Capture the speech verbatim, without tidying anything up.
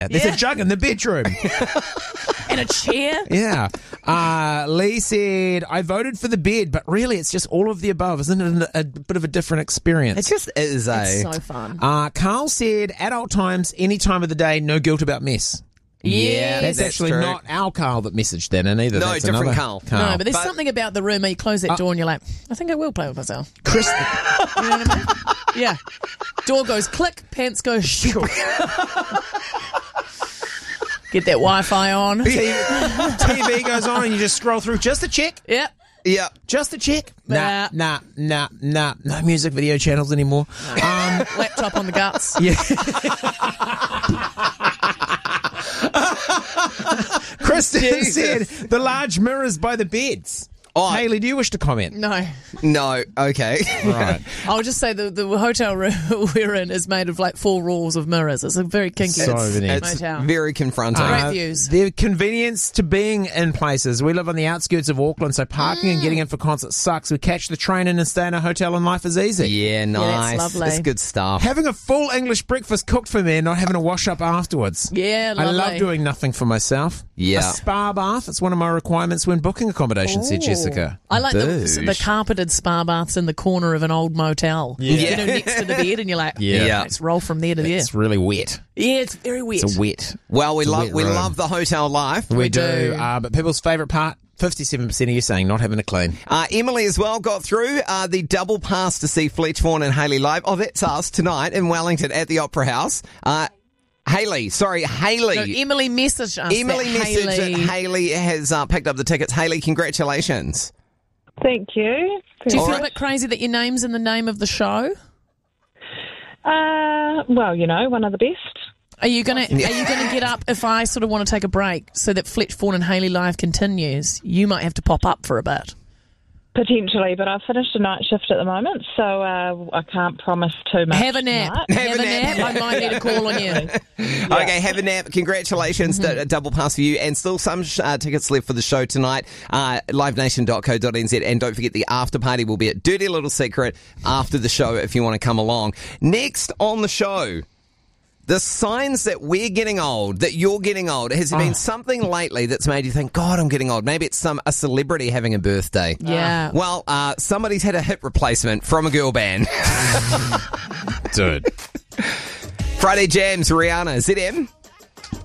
There's Yeah. a jug in the bedroom. And a chair. Yeah. Uh, Lee said, I voted for the bed, but really it's just all of the above. Isn't it a, a bit of a different experience? It just is a... It's so fun. Uh, Carl said, adult times, any time of the day, no guilt about mess. Yeah, That's, that's actually true. not our Carl that messaged that in either. No, That's different another Carl. No, but there's But- something about the room where you close that door and you're like, I think I will play with myself. Chris, You know what I mean? Yeah. Door goes click, pants go shoo. Get that Wi-Fi on. T V goes on and you just scroll through just to check. Yeah. Yeah. Just to check. Nah, Nah. nah, nah, nah. No music video channels anymore. Um, Laptop on the guts. yeah. Kristen said the large mirrors by the beds. Oh, Hayley, do you wish to comment? No. No, okay. Right. I'll just say the, the hotel room we're in is made of like four walls of mirrors. It's a very kinky So many. It's motel. very confronting. Great Uh, views. The convenience to being in places. We live on the outskirts of Auckland, so parking and getting in for concerts sucks. We catch the train in and stay in a hotel and life is easy. Yeah, nice. lovely. That's good stuff. Having a full English breakfast cooked for me and not having to wash up afterwards. Yeah, I lovely. love doing nothing for myself. Yeah. A spa bath. It's one of my requirements when booking accommodation, said Ooh. Jessica. I like the, Boosh. the carpeted spa baths in the corner of an old motel. Yeah. You know, next to the bed, and you're like, Yeah. yeah, let's roll from there to there. It's really wet. Yeah, it's very wet. It's a wet. Well, we It's a love wet we room. love the hotel life. We, We do. do. Uh, but people's favourite part, fifty-seven percent of you saying not having to clean. Uh, Emily as well got through uh, the double pass to see Fletch Vaughan and Hayley live. Oh, that's us tonight in Wellington at the Opera House. Uh, Hayley, sorry, Hayley. No, Emily messaged us. Emily that messaged that Hayley. Hayley has uh, picked up the tickets. Hayley, congratulations. Thank you. Do you All feel right. a bit crazy that your name's in the name of the show? Uh, well, you know, one of the best. Are you gonna Are you gonna get up if I sort of want to take a break so that Fletch Vaughan and Hayley live continues? You might have to pop up for a bit. Potentially, but I've finished a night shift at the moment, so uh, I can't promise too much. Have a nap. tonight. Have, a nap. I might need a call on you. Okay, have a nap. Congratulations. Mm-hmm. D- double pass for you. And still some sh- uh, tickets left for the show tonight. Uh, live nation dot co dot n z. And don't forget the after party will be at Dirty Little Secret after the show if you want to come along. Next on the show, the signs that we're getting old, that you're getting old. Has there been something lately that's made you think, God, I'm getting old? Maybe it's some a celebrity having a birthday. Yeah. Well, uh, somebody's had a hip replacement from a girl band. Dude. Friday Jams, Rihanna, Z M.